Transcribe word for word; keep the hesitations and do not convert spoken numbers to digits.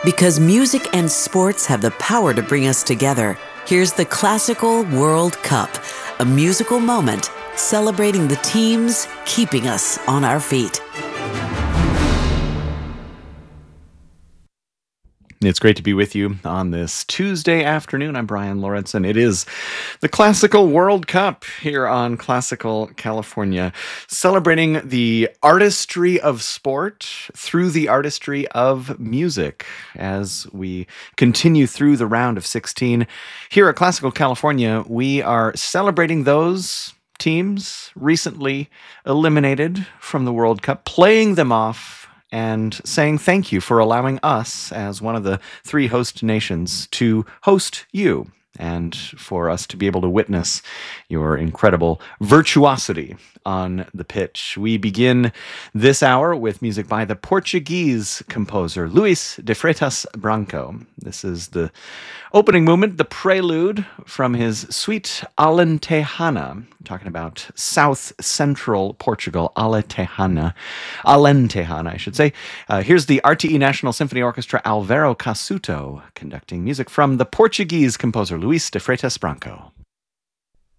Because music and sports have the power to bring us together, here's the Classical World Cup, a musical moment celebrating the teams keeping us on our feet. It's great to be with you on this Tuesday afternoon. I'm Brian Lawrence, and it is the Classical World Cup here on Classical California, celebrating the artistry of sport through the artistry of music as we continue through the round of sixteen. Here at Classical California, we are celebrating those teams recently eliminated from the World Cup, playing them off and saying thank you for allowing us, as one of the three host nations, to host you and for us to be able to witness your incredible virtuosity on the pitch. We begin this hour with music by the Portuguese composer Luis de Freitas Branco. This is the opening movement, the prelude from his suite Alentejana, talking about south central Portugal, Alentejana, Alentejana, I should say. Uh, here's the R T E National Symphony Orchestra Alvaro Casuto conducting music from the Portuguese composer Luis de Freitas Branco.